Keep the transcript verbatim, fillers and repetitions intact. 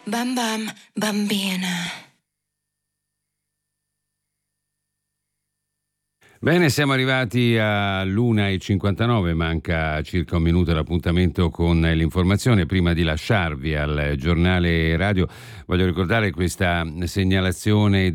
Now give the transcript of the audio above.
Bam bam, bambina. Bene, siamo arrivati all'una e cinquantanove, manca circa un minuto l'appuntamento con l'informazione. Prima di lasciarvi al giornale radio voglio ricordare questa segnalazione